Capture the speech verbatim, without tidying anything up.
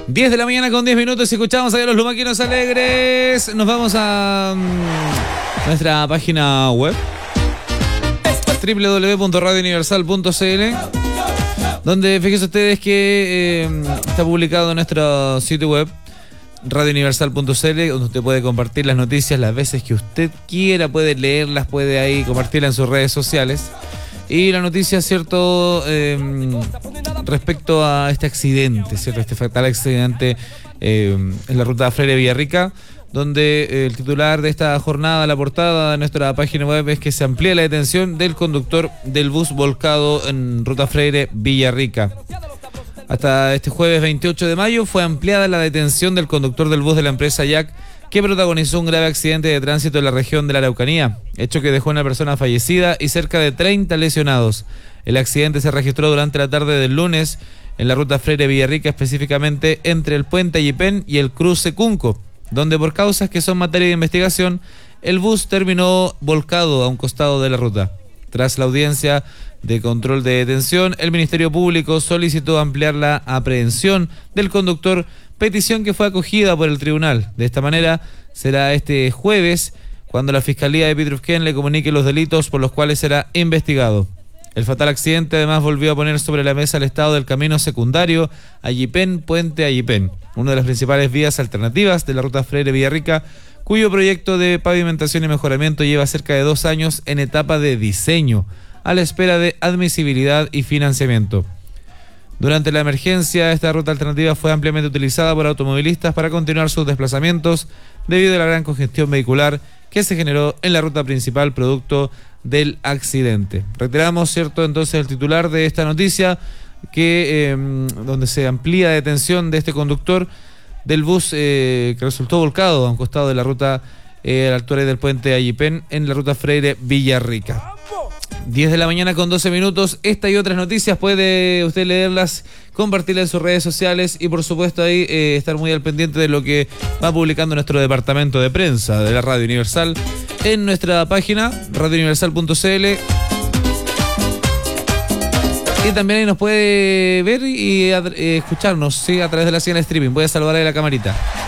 diez de la mañana con diez minutos y escuchamos a los Lumaquinos Alegres. Nos vamos a um, nuestra página web doble u doble u doble u punto radio universal punto c l, donde fíjense ustedes que eh, está publicado en nuestro sitio web radio universal punto c l, donde usted puede compartir las noticias las veces que usted quiera, puede leerlas, puede ahí compartirlas en sus redes sociales. Y la noticia, cierto, eh, respecto a este accidente, cierto, este fatal accidente eh, en la ruta Freire Villarrica, donde eh, el titular de esta jornada, la portada de nuestra página web, es que se amplía la detención del conductor del bus volcado en ruta Freire Villarrica. Hasta este jueves veintiocho de mayo fue ampliada la detención del conductor del bus de la empresa Y A C, que protagonizó un grave accidente de tránsito en la región de la Araucanía, hecho que dejó una persona fallecida y cerca de treinta lesionados. El accidente se registró durante la tarde del lunes en la ruta Freire Villarrica, específicamente entre el puente Ayipén y el cruce Cunco, donde por causas que son materia de investigación, el bus terminó volcado a un costado de la ruta. Tras la audiencia de control de detención, el Ministerio Público solicitó ampliar la aprehensión del conductor, petición que fue acogida por el tribunal. De esta manera, será este jueves cuando la Fiscalía de Pitrufquén le comunique los delitos por los cuales será investigado. El fatal accidente además volvió a poner sobre la mesa el estado del camino secundario Ayipén-Puente Ayipén, una de las principales vías alternativas de la ruta Freire Villarrica, cuyo proyecto de pavimentación y mejoramiento lleva cerca de dos años en etapa de diseño, a la espera de admisibilidad y financiamiento. Durante la emergencia, esta ruta alternativa fue ampliamente utilizada por automovilistas para continuar sus desplazamientos debido a la gran congestión vehicular que se generó en la ruta principal producto del accidente. Reiteramos, cierto, entonces el titular de esta noticia, que eh, donde se amplía la detención de este conductor del bus eh, que resultó volcado a un costado de la ruta eh, a la altura del puente Ayipén en la ruta Freire Villarrica. diez de la mañana con doce minutos. Esta y otras noticias puede usted leerlas, compartirlas en sus redes sociales y por supuesto ahí eh, estar muy al pendiente de lo que va publicando nuestro departamento de prensa de la Radio Universal en nuestra página radio universal punto c l. Y también ahí nos puede ver y eh, escucharnos, ¿sí?, a través de la señal de streaming. Voy a saludar ahí la camarita.